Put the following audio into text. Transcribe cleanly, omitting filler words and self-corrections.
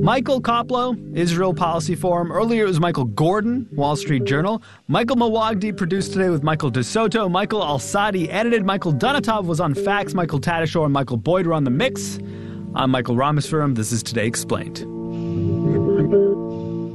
Michael Koplow, Israel Policy Forum. Earlier it was Michael Gordon, Wall Street Journal. Michael Mawagdi produced today with Michael DeSoto. Michael Al-Sadi edited. Michael Dunatov was on Facts. Michael Tadashore and Michael Boyd were on The Mix. I'm Michael Rameswaram. This is Today Explained.